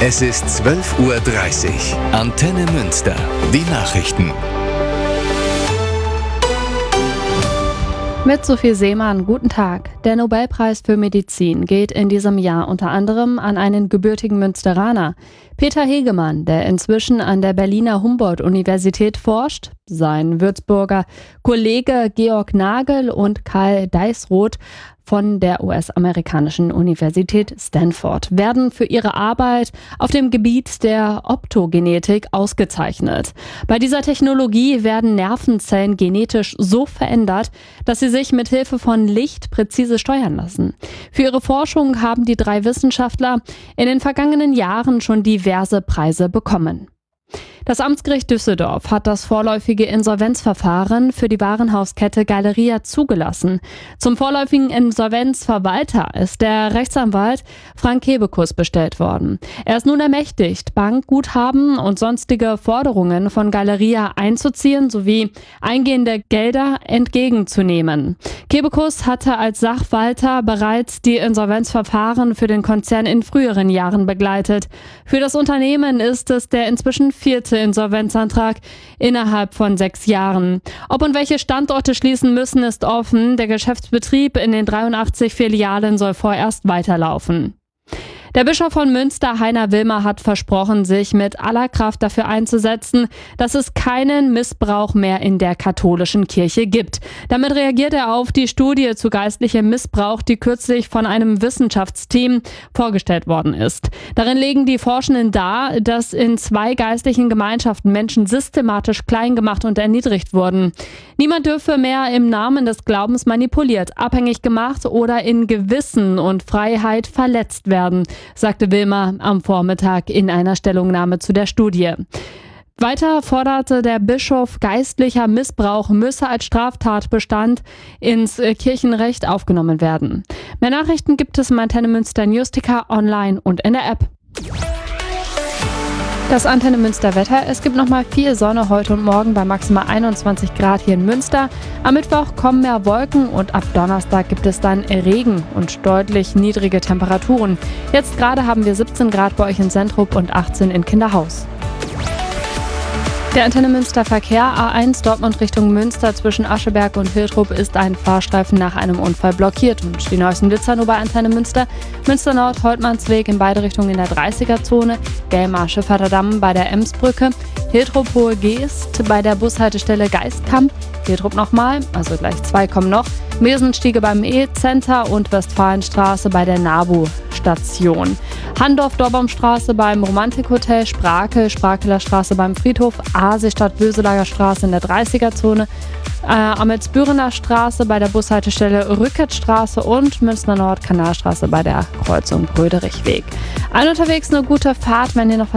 Es ist 12:30 Uhr. Antenne Münster. Die Nachrichten. Mit Sophie Seemann, guten Tag. Der Nobelpreis für Medizin geht in diesem Jahr unter anderem an einen gebürtigen Münsteraner. Peter Hegemann, der inzwischen an der Berliner Humboldt-Universität forscht. Sein Würzburger Kollege Georg Nagel und Karl Deisroth von der US-amerikanischen Universität Stanford werden für ihre Arbeit auf dem Gebiet der Optogenetik ausgezeichnet. Bei dieser Technologie werden Nervenzellen genetisch so verändert, dass sie sich mit Hilfe von Licht präzise steuern lassen. Für ihre Forschung haben die drei Wissenschaftler in den vergangenen Jahren schon diverse Preise bekommen. Das Amtsgericht Düsseldorf hat das vorläufige Insolvenzverfahren für die Warenhauskette Galeria zugelassen. Zum vorläufigen Insolvenzverwalter ist der Rechtsanwalt Frank Kebekus bestellt worden. Er ist nun ermächtigt, Bankguthaben und sonstige Forderungen von Galeria einzuziehen sowie eingehende Gelder entgegenzunehmen. Kebekus hatte als Sachwalter bereits die Insolvenzverfahren für den Konzern in früheren Jahren begleitet. Für das Unternehmen ist es der inzwischen vierte Insolvenzantrag innerhalb von 6 Jahren. Ob und welche Standorte schließen müssen, ist offen. Der Geschäftsbetrieb in den 83 Filialen soll vorerst weiterlaufen. Der Bischof von Münster, Heiner Wilmer, hat versprochen, sich mit aller Kraft dafür einzusetzen, dass es keinen Missbrauch mehr in der katholischen Kirche gibt. Damit reagiert er auf die Studie zu geistlichem Missbrauch, die kürzlich von einem Wissenschaftsteam vorgestellt worden ist. Darin legen die Forschenden dar, dass in 2 geistlichen Gemeinschaften Menschen systematisch klein gemacht und erniedrigt wurden. Niemand dürfe mehr im Namen des Glaubens manipuliert, abhängig gemacht oder in Gewissen und Freiheit verletzt werden, sagte Wilmer am Vormittag in einer Stellungnahme zu der Studie. Weiter forderte der Bischof, geistlicher Missbrauch müsse als Straftatbestand ins Kirchenrecht aufgenommen werden. Mehr Nachrichten gibt es im Antenne Münster Newsticker online und in der App. Das Antenne Münster Wetter. Es gibt nochmal viel Sonne heute und morgen bei maximal 21 Grad hier in Münster. Am Mittwoch kommen mehr Wolken und ab Donnerstag gibt es dann Regen und deutlich niedrige Temperaturen. Jetzt gerade haben wir 17 Grad bei euch in Sentrup und 18 in Kinderhaus. Der Antenne Münster Verkehr A1 Dortmund Richtung Münster zwischen Ascheberg und Hiltrup ist ein Fahrstreifen nach einem Unfall blockiert. Und die neuesten Blitzer nur bei Antenne Münster. Münster Nord, Holtmannsweg in beide Richtungen in der 30er-Zone. Gelmarsche Vatterdamm bei der Emsbrücke. Hiltrup Hohe Geest bei der Bushaltestelle Geistkamp. Hiltrup nochmal, also gleich 2 kommen noch. Mesenstiege beim E-Center und Westfalenstraße bei der NABU-Station. Handorf-Dorbaumstraße beim Romantikhotel, Sprakeler Straße beim Friedhof, Aasee-Stadt-Böselager Straße in der 30er-Zone, Amelsbürener Straße bei der Bushaltestelle Rückertstraße und Münster Nord Kanalstraße bei der Kreuzung Bröderichweg. Allen unterwegs eine gute Fahrt, wenn ihr noch